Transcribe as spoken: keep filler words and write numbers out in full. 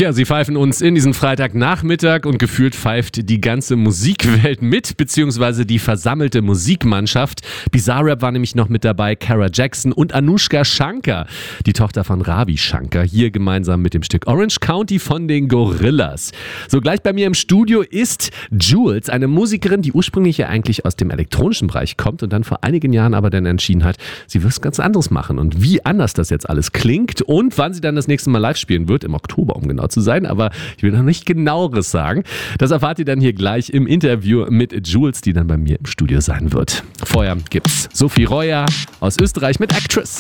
Ja, sie pfeifen uns in diesen Freitagnachmittag und gefühlt pfeift die ganze Musikwelt mit, beziehungsweise die versammelte Musikmannschaft. Bizarrap war nämlich noch mit dabei, Kara Jackson und Anushka Shankar, die Tochter von Ravi Shankar, hier gemeinsam mit dem Stück Orange County von den Gorillaz. So, gleich bei mir im Studio ist Jules, eine Musikerin, die ursprünglich ja eigentlich aus dem elektronischen Bereich kommt und dann vor einigen Jahren aber dann entschieden hat, sie will was ganz anderes machen. Und wie anders das jetzt alles klingt und wann sie dann das nächste Mal live spielen wird, im Oktober, um genau zu sein, aber ich will noch nicht genaueres sagen. Das erfahrt ihr dann hier gleich im Interview mit Jules, die dann bei mir im Studio sein wird. Vorher gibt's Sophie Reuer aus Österreich mit Actress.